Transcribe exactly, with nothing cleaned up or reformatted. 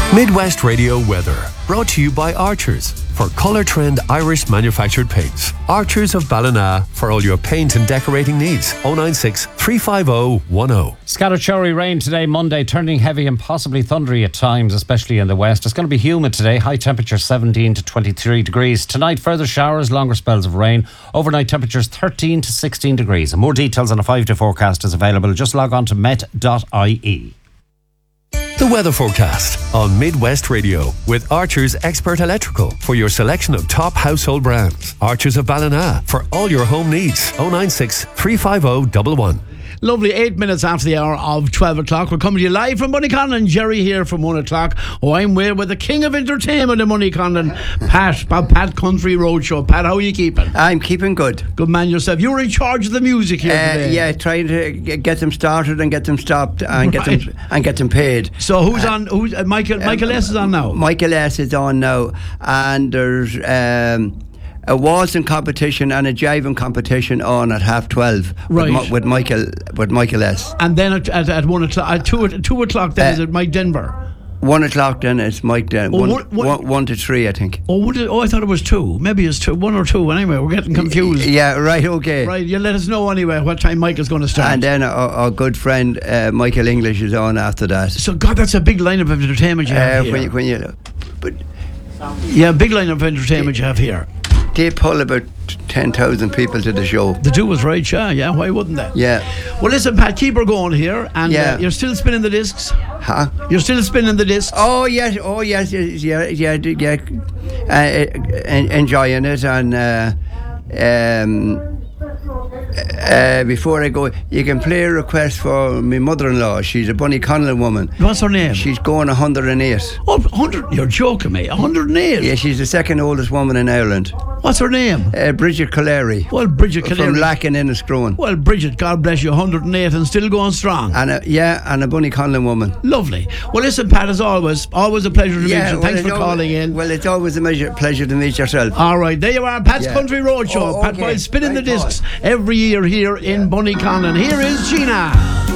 Midwest Radio weather, brought to you by Archers for Colour Trend Irish manufactured paints. Archers of Ballina for all your paint and decorating needs. oh nine six, three five oh, one oh. Scattered showery rain today, Monday, turning heavy and possibly thundery at times, especially in the west. It's going to be humid today, high temperature seventeen to twenty-three degrees. Tonight, further showers, longer spells of rain. Overnight temperatures thirteen to sixteen degrees. And more details on a five-day forecast is available. Just log on to met dot I E. The weather forecast on Midwest Radio with Archers Expert Electrical for your selection of top household brands. Archers of Ballina for all your home needs. oh nine six, three five oh, one one. Lovely, eight minutes after the hour of twelve o'clock. We're coming to you live from Moneyconlon. Jerry here from one o'clock. Oh, I'm here with the king of entertainment in Moneyconlon, Pat, Pat, Pat Country Roadshow. Pat, how are you keeping? I'm keeping good. Good man yourself. You're in charge of the music here uh, today. Yeah, trying to get them started and get them stopped and get Right. them and get them paid. So who's Uh, on? Who's uh, Michael? Michael S is on now. Michael S is on now, and there's um, a waltzing competition and a jiving competition on at half twelve Right. with, Mi- with Michael with Michael S. And then at, at, at one o'clock, at two, at two o'clock, then Uh, is it Mike Denver? One o'clock then it's Mike then Oh, one, what- what- one, one to three I think. Oh, would it, oh, I thought it was two. Maybe it's two, one or two. Anyway, we're getting confused. Yeah, right. Okay. Right, you let us know anyway what time Mike is going to start. And then our, our good friend uh, Michael English is on after that. So, God, that's a big lineup of entertainment you have Uh, here. when, you- when you, but Yeah, big lineup of entertainment you have here. they pull about ten thousand people to the show. The two was right, yeah, yeah. Why wouldn't they? Yeah. Well, listen, Pat, keep her going here, and Yeah. uh, you're still spinning the discs. Huh? You're still spinning the discs. Oh yes, oh yes, yes, yeah, yeah, yeah. Uh, en- enjoying it, and uh, um, uh, before I go, you can play a request for my mother-in-law. She's a Bunnyconlon woman. What's her name? She's going one hundred and eight. Oh, one hundred. You're joking me. one hundred eight. Yeah, she's the second oldest woman in Ireland. What's her name? Uh, Bridget Collary. Well, Bridget From Collary. Lacken in Scrowan. Well, Bridget, God bless you, one hundred eight and still going strong. And a, yeah, and a Bunnyconlon woman. Lovely. Well, listen, Pat, as always, always a pleasure to meet you. well, Thanks it's for al- calling in. Well, it's always a measure, pleasure to meet yourself. All right, there you are, Pat's Yeah. Country Roadshow. Oh, Pat okay. Boyle spinning the Right, Paul. discs every year here in Bunnyconlon. Here is Gina.